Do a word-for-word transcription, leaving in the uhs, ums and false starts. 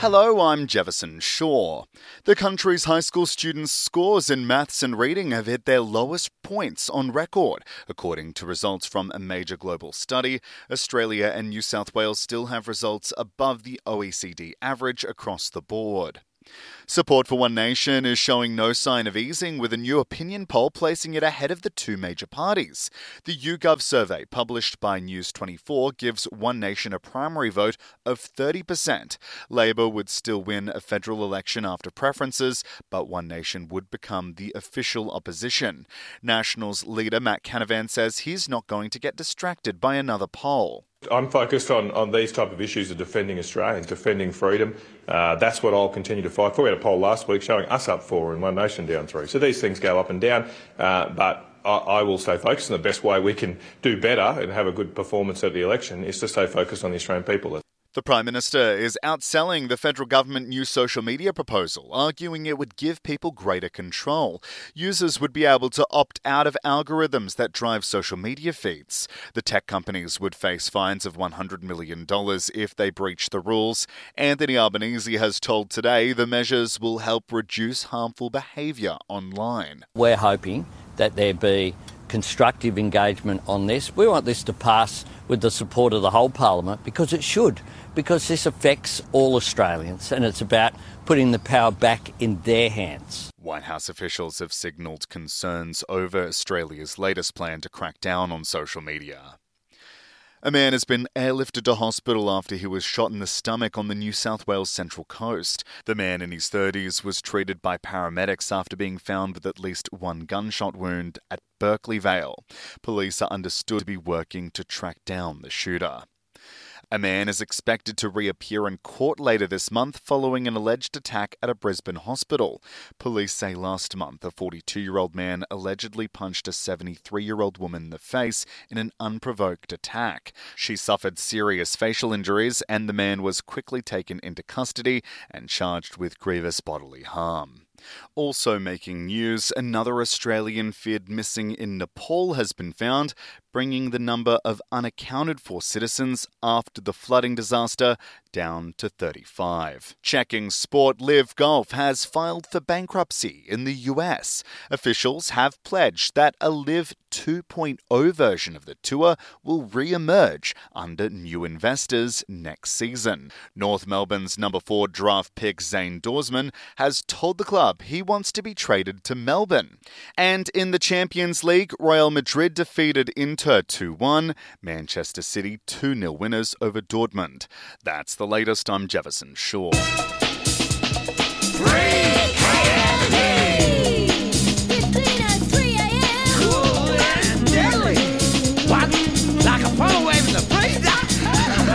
Hello, I'm Jefferson Shaw. The country's high school students' scores in maths and reading have hit their lowest points on record. According to results from a major global study, Australia and New South Wales still have results above the O E C D average across the board. Support for One Nation is showing no sign of easing, with a new opinion poll placing it ahead of the two major parties. The YouGov survey, published by News twenty-four, gives One Nation a primary vote of thirty percent. Labor would still win a federal election after preferences, but One Nation would become the official opposition. Nationals leader Matt Canavan says he's not going to get distracted by another poll. I'm focused on, on these type of issues of defending Australians, defending freedom. Uh, that's what I'll continue to fight for. We had a poll last week showing us up four and One Nation down three. So these things go up and down, uh, but I, I will stay focused. And the best way we can do better and have a good performance at the election is to stay focused on the Australian people. The Prime Minister is outselling the federal government new social media proposal, arguing it would give people greater control. Users would be able to opt out of algorithms that drive social media feeds. The tech companies would face fines of one hundred million dollars if they breach the rules. Anthony Albanese has told Today the measures will help reduce harmful behaviour online. We're hoping that there be constructive engagement on this. We want this to pass with the support of the whole Parliament, because it should, because this affects all Australians and it's about putting the power back in their hands. White House officials have signalled concerns over Australia's latest plan to crack down on social media. A man has been airlifted to hospital after he was shot in the stomach on the New South Wales Central Coast. The man in his thirties was treated by paramedics after being found with at least one gunshot wound at Berkeley Vale. Police are understood to be working to track down the shooter. A man is expected to reappear in court later this month following an alleged attack at a Brisbane hospital. Police say last month a forty-two-year-old man allegedly punched a seventy-three-year-old woman in the face in an unprovoked attack. She suffered serious facial injuries and the man was quickly taken into custody and charged with grievous bodily harm. Also making news, another Australian feared missing in Nepal has been found, bringing the number of unaccounted-for citizens after the flooding disaster down to thirty-five. Checking sport, Live Golf has filed for bankruptcy in the U S. Officials have pledged that a Live two point oh version of the tour will re-emerge under new investors next season. North Melbourne's number four draft pick Zane Dorsman has told the club he wants to be traded to Melbourne. And in the Champions League, Real Madrid defeated Inter two one, Manchester City two nil winners over Dortmund. That's the latest. I'm Jefferson Shaw.